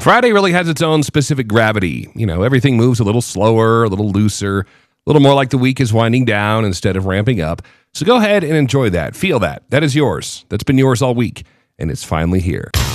Friday really has its own specific gravity. Everything moves a little slower, a little looser, a little more like the week is winding down instead of ramping up. So go ahead and enjoy that. Feel that. That is yours. That's been yours all week, and it's finally here.